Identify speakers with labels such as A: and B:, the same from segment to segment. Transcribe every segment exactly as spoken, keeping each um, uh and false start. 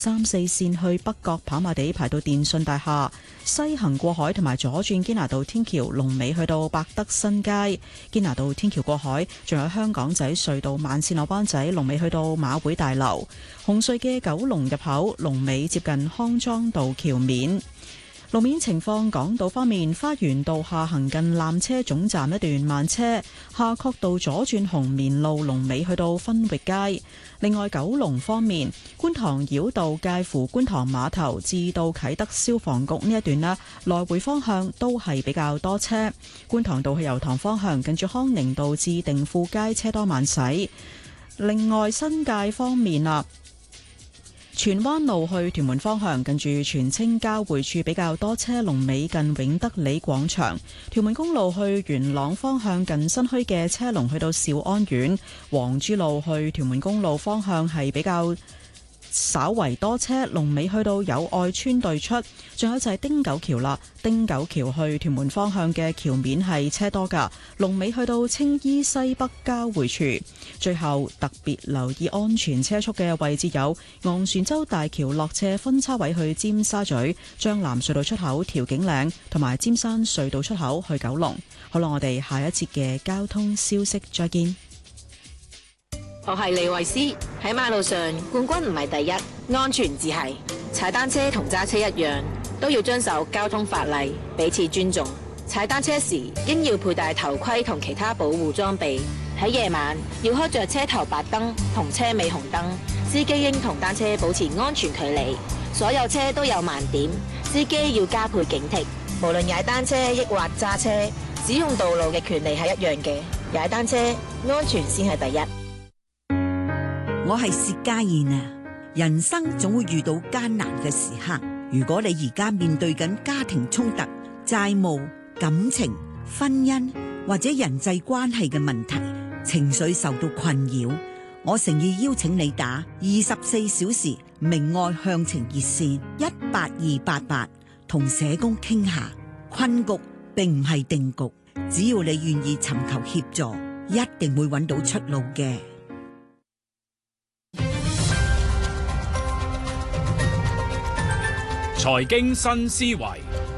A: 三四線去北角跑馬地排到電訊大廈，西行過海同埋左轉堅拿道天橋龍尾去到百德新街，堅拿道天橋過海，仲有香港仔隧道慢線落灣仔龍尾去到馬會大樓，紅隧嘅九龍入口龍尾接近康莊道橋面。路面情況，港島方面，花園道下行近纜車總站一段慢車，夏慤道左轉紅棉路龍尾去到分域街。另外，九龍方面，觀塘繞道介乎觀塘碼頭至到啟德消防局呢一段呢，來回方向都係比較多車。觀塘道去油塘方向，近住康寧道至定富街車多慢駛。另外，新界方面啊，荃灣路去屯門方向，近住荃青交匯處比較多車，龍尾近永德里廣場。屯門公路去元朗方向，近新墟嘅車龍去到兆安苑。黃珠路去屯門公路方向係比較稍為多車，龍尾去到友愛村對出。仲有就係汀九橋啦，汀九橋去屯門方向嘅橋面係車多噶，龍尾去到青衣西北交匯處。最後特別留意安全車速嘅位置有昂船洲大橋落斜分叉位去尖沙咀、將藍隧道出口調景嶺同埋尖山隧道出口去九龍。好啦，我哋下一節嘅交通消息再見。
B: 我係李慧詩，喺馬路上冠軍唔係第一，安全至係。踩單車同揸車一樣，都要遵守交通法例，彼此尊重。踩單車時應要佩戴頭盔同其他保護裝備。喺夜晚要開着車頭白燈同車尾紅燈，司機應同單車保持安全距離。所有車都有盲點，司機要加倍警惕。無論踩單車抑或揸車，使用道路嘅權利係一樣嘅。踩單車安全先係第一。
C: 我係薛家燕啊！人生總會遇到艱難嘅時刻，如果你而家面對緊家庭衝突、債務、感情、婚姻或者人際關係嘅問題，情緒受到困擾，我誠意邀請你打二十四小時明愛向晴熱線一八二八八，同社工傾下。困局並唔係定局，只要你願意尋求協助，一定會揾到出路嘅。
D: 財經新思維，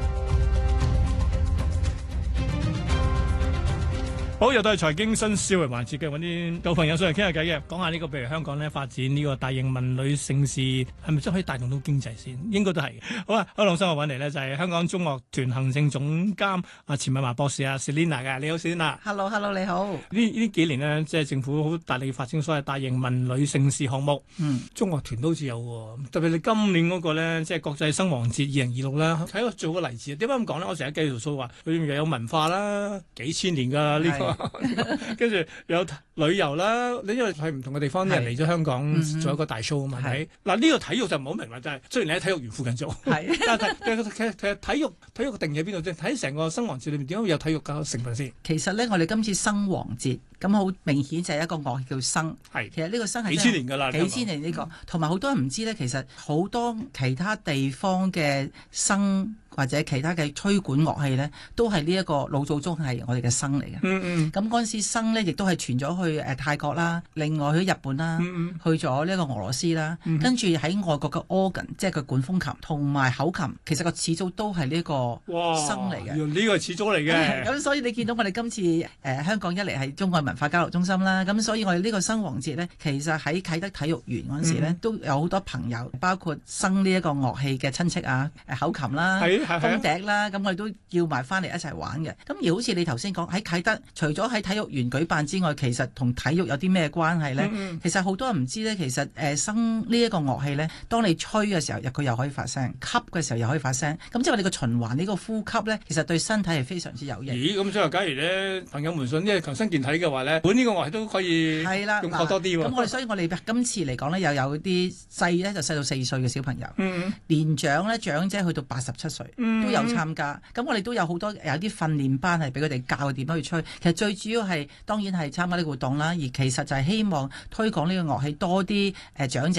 D: 好，又都係財經新思維環節嘅，揾啲舊朋友上嚟傾下偈嘅，講下呢個譬如香港咧發展呢個大型文旅盛事，係咪真係可以帶動到經濟先？應該都係。好啊，開朗生活揾嚟呢就係香港中樂團行政總監阿錢敏華博士啊 Selina 嘅，你好 Selina。
E: Hello Hello 你好。
D: 呢呢幾年呢，即係政府好大力發展所謂大型文旅盛事項目。嗯，中樂團都好似有喎，特別你今年嗰個咧，即係國際生亡節二零二六啦，睇個做個例子。點解咁講呢？我成日計條數話，佢又有文化啦，幾千年㗎呢個。跟住有旅遊啦，你因為喺唔同嘅地方啲人嚟咗香港做一個大 show 啊嘛，係嗱呢個體育就唔好明啦，就係雖然你喺體育園附近做，但係其實其實體育體育嘅定義喺邊度啫？睇成個生亡節裏面點解會有體育嘅成分先？
E: 其實咧，我哋今次生亡節咁好明顯就係一個樂器叫笙，係其實呢個笙係
D: 幾千年㗎啦，
E: 幾千年呢個，同埋好多人唔知咧，其實好多其他地方嘅笙或者其他嘅吹管樂器咧，都係呢一個老祖宗係我哋嘅笙嚟嘅。嗯嗯。咁嗰陣時笙咧，亦都係傳咗去誒泰國啦，另外去日本啦，嗯嗯去咗呢個俄羅斯啦，嗯、跟住喺外國嘅 organ， 即係個管風琴同埋口琴，其實個始祖都係呢個笙嚟嘅。呢、
D: 這個始祖嚟嘅。
E: 咁所以你見到我哋今次誒、呃、香港一嚟係中外文化交流中心啦，咁所以我哋呢個笙王節咧，其實喺啟德體育園嗰陣時咧，嗯、都有好多朋友，包括笙呢一個樂器嘅親戚啊，誒口琴啦。風笛啦，咁我哋都要埋翻嚟一齊玩嘅。咁而好似你頭先講喺啟德，除咗喺體育園舉辦之外，其實同體育有啲咩關係呢？嗯嗯其實好多人唔知呢。其實誒笙呢一個樂器呢，當你吹嘅時候，佢又可以發聲；吸嘅時候又可以發聲。咁即係我哋個循環呢個呼吸呢，其實對身體係非常之有益。
D: 咦？咁即係假如呢，朋友們想即係強身健體嘅話呢，本呢個樂器都可以用學多啲喎。
E: 咁我哋所以我哋今次嚟講呢，又有啲細呢，就細到四歲嘅小朋友，嗯、年長呢，長者去到八十七歲。嗯都有參加，咁我哋都有好多有啲訓練班係俾佢哋教點樣去吹。其實最主要係當然係參加呢個活動啦，而其實就係希望推廣呢個樂器多啲誒、呃、長者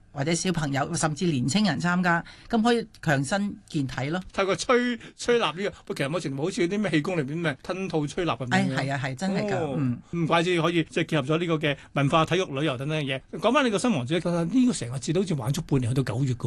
E: 或者小朋友甚至年青人參加，咁可以強身健體咯。
D: 透過吹吹蠟呢個，其實某程度好似啲咩氣功裏邊咩吞吐吹蠟咁樣。
E: 誒係啊係，真係㗎，
D: 哦、
E: 嗯，
D: 唔怪之可以即係結合咗呢個嘅文化、體育、旅遊等等嘅嘢。講翻呢個新王節，呢個成個節都好似玩足半年去到九月㗎。